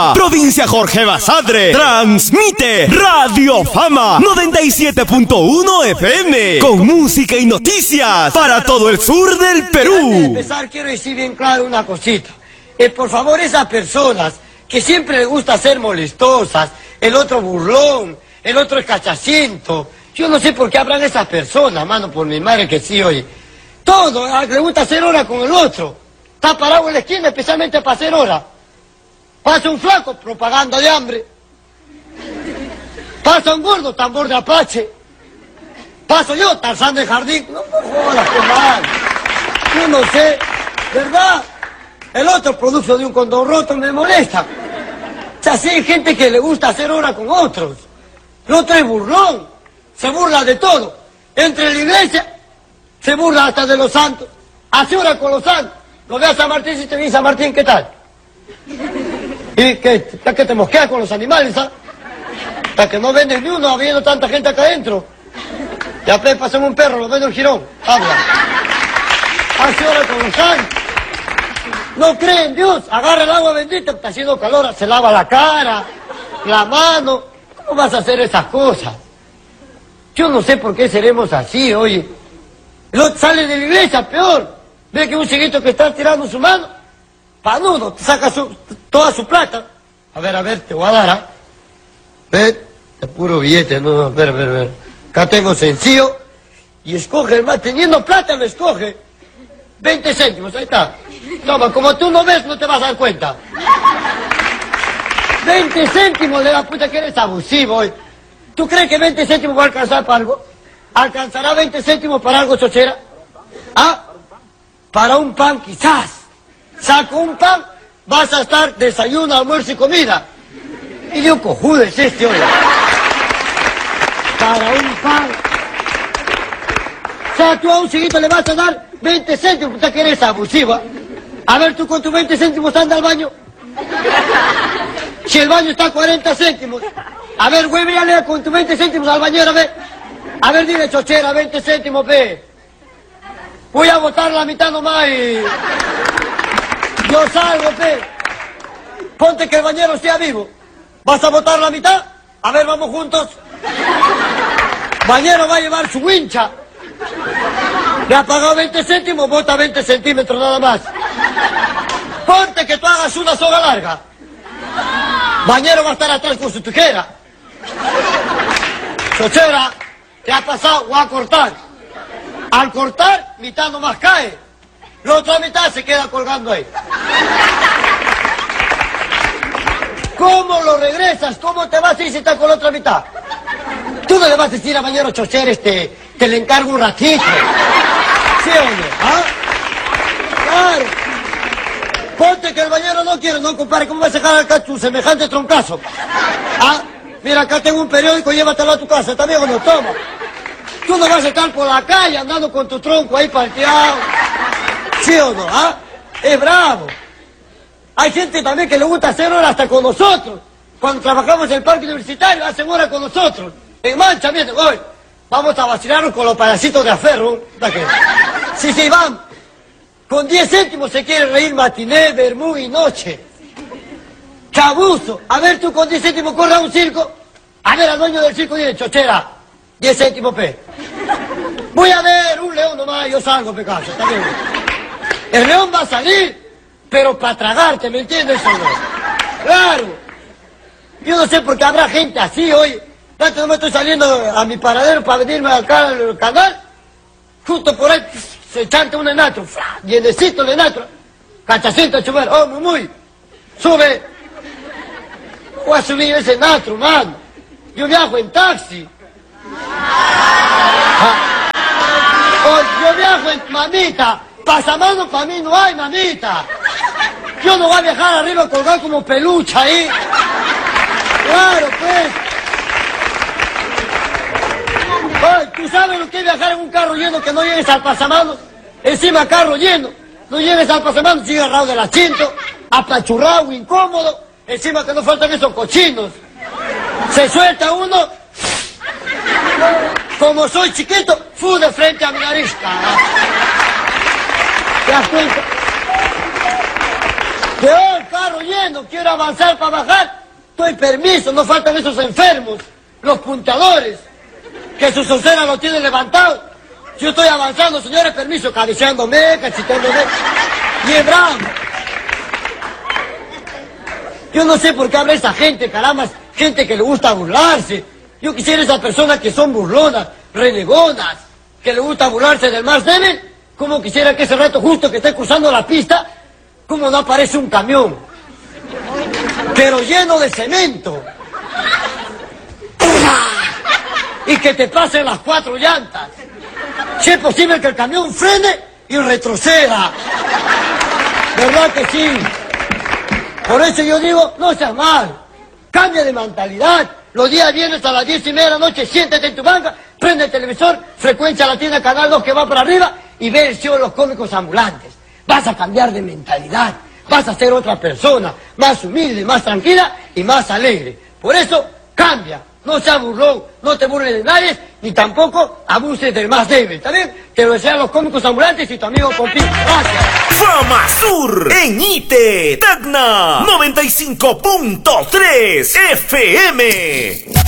Provincia Jorge Basadre transmite Radio Fama 97.1 FM con música y noticias para todo el sur del Perú. Antes de empezar, quiero decir bien claro una cosita. Por favor, esas personas que siempre les gusta ser molestosas, el otro burlón, el otro es cachaciento. Yo no sé por qué hablan esas personas, mano, por mi madre que sí, oye. Todo, le gusta hacer hora con el otro. Está parado en la esquina especialmente para hacer hora. Pasa un flaco, propaganda de hambre. Pasa un gordo, tambor de Apache. Paso yo, Tarzán de jardín. No me jodas, comadre. Yo no sé, ¿verdad? El otro producto de un condón roto me molesta. O sea, sí hay gente que le gusta hacer hora con otros. El otro es burlón. Se burla de todo. Entre la iglesia, se burla hasta de los santos. Hace hora con los santos. Lo ve a San Martín y te dice, San Martín, ¿qué tal? ¿Y qué te mosqueas con los animales, ah? Hasta que no vendes ni uno, habiendo tanta gente acá adentro. Ya pasamos un perro, lo vendo el jirón. Habla. Hace hora con los santos. No cree en Dios, agarra el agua bendita, está haciendo calor, se lava la cara, la mano. ¿Cómo vas a hacer esas cosas? Yo no sé por qué seremos así, oye. Lo sale de la iglesia, peor. Ve que un chiquito que está tirando su mano, panudo, te saca toda su plata. A ver, te voy a dar, ¿ah? Ve, es puro billete, no, a ver. Acá tengo sencillo, y escoge, hermano, teniendo plata lo escoge. 20 céntimos, ahí está. Toma, como tú no ves, no te vas a dar cuenta. 20 céntimos le da, puta que eres abusivo hoy. ¿Tú crees que 20 céntimos va a alcanzar para algo? ¿Alcanzará 20 céntimos para algo, chochera? ¿Ah? Para un pan quizás. Saco un pan, vas a estar desayuno, almuerzo y comida. Y yo cojudo es este hoy. Para un pan. O sea, tú a un chiquito le vas a dar 20 céntimos, puta que eres abusiva. A ver, tú con tus 20 céntimos anda al baño. Si el baño está a 40 céntimos. A ver, huevíale con tus 20 céntimos al bañero, a ver. A ver, dile, chochera, 20 céntimos, ve. Voy a botar la mitad nomás y... Yo salgo, ve. Ponte que el bañero sea vivo. ¿Vas a botar la mitad? A ver, vamos juntos. Bañero va a llevar su wincha. Le ha pagado 20 céntimos, bota 20 centímetros nada más. Ponte que tú hagas una soga larga. Bañero va a estar atrás con su tijera. Chochera, ¿qué ha pasado? Voy a cortar. Al cortar, mitad nomás cae. La otra mitad se queda colgando ahí. ¿Cómo lo regresas? ¿Cómo te vas a ir si está con la otra mitad? Tú no le vas a decir a bañero chocher, te le encargo un ratito. ¿Sí o no? ¿Ah? Claro. Ponte que el bañero no quiere, no, compadre. ¿Cómo vas a dejar acá tu semejante troncazo? ¿Ah? Mira, acá tengo un periódico, llévatelo a tu casa. ¿Está bien o no? Toma. Tú no vas a estar por la calle andando con tu tronco ahí palteado. ¿Sí o no? ¿Ah? Es bravo. Hay gente también que le gusta hacer hora hasta con nosotros. Cuando trabajamos en el parque universitario, hacen hora con nosotros. En mancha, miren, hoy vamos a vacilarnos con los pedacitos de aferro. Sí, vamos. Con 10 céntimos se quiere reír matiné, vermú y noche. ¡Qué abuso! A ver, tú con 10 céntimos corre a un circo. A ver, al dueño del circo dile, chochera, 10 céntimos, pe. Voy a ver un león nomás, yo salgo, pe, casa, está bien. El león va a salir, pero para tragarte, ¿me entiendes o no? Claro. Yo no sé por qué habrá gente así hoy. Tanto no me estoy saliendo a mi paradero para venirme acá al canal. Justo por ahí se chanta un enatro, llenecito de enatro. Cachacito a chover, oh, muy. Sube. Voy a subir ese enatro, man. Yo viajo en taxi. Oh, yo viajo en mamita. Pasamano para mí no hay, mamita. Yo no voy a viajar arriba colgado como pelucha ahí. Claro, pues. Ay, ¿tú sabes lo que es viajar en un carro lleno que no llegues al pasamanos? Encima carro lleno, no llegues al pasamanos, sigue agarrado del asiento, apachurrado, incómodo, encima que no faltan esos cochinos. Se suelta uno, como soy chiquito, fu de frente a mi nariz. ¿Te das cuenta? Peor, carro carro lleno, quiero avanzar para bajar, doy permiso, no faltan esos enfermos, los punteadores, que su socera lo tiene levantado. Yo estoy avanzando, señores, permiso, acariciándome, cacheteándome, y es bravo. Yo no sé por qué habla esa gente, caramba, gente que le gusta burlarse. Yo quisiera esas personas que son burlonas, renegonas, que le gusta burlarse del más débil, como quisiera que ese rato justo que esté cruzando la pista, como no aparece un camión, pero lleno de cemento, y que te pasen las 4 llantas. Si es posible que el camión frene y retroceda. ¿Verdad que sí? Por eso yo digo, no seas mal, cambia de mentalidad. Los días viernes a las 10:30 de la noche, siéntate en tu banca, prende el televisor, frecuencia latina canal 2 que va para arriba y ve el show de los cómicos ambulantes. Vas a cambiar de mentalidad, vas a ser otra persona, más humilde, más tranquila y más alegre. Por eso, cambia, no seas burlón, no te burles de nadie, ni tampoco abuses del más débil, ¿está bien? Te lo desean los cómicos ambulantes y tu amigo Pompín. Gracias. Fama Sur en ITE Tacna 95.3 FM.